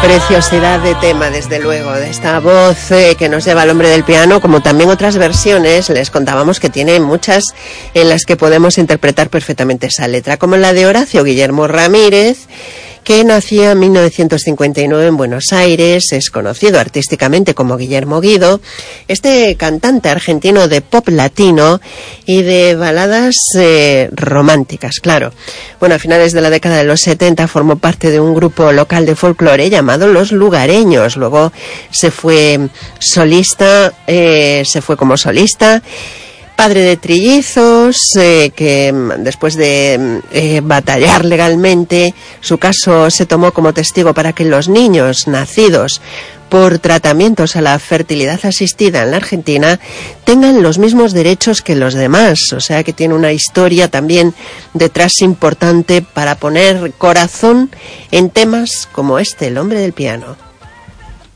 Preciosidad de tema, desde luego, de esta voz que nos lleva al hombre del piano, como también otras versiones, les contábamos que tiene muchas en las que podemos interpretar perfectamente esa letra, como la de Horacio Guillermo Ramírez, que nacía en 1959 en Buenos Aires, es conocido artísticamente como Guillermo Guido, este cantante argentino de pop latino y de baladas románticas, claro. Bueno, a finales de la década de los 70 formó parte de un grupo local de folclore llamado Los Lugareños, luego se fue como solista, padre de trillizos, que después de batallar legalmente, su caso se tomó como testigo para que los niños nacidos por tratamientos a la fertilidad asistida en la Argentina tengan los mismos derechos que los demás, o sea que tiene una historia también detrás importante para poner corazón en temas como este, El hombre del piano.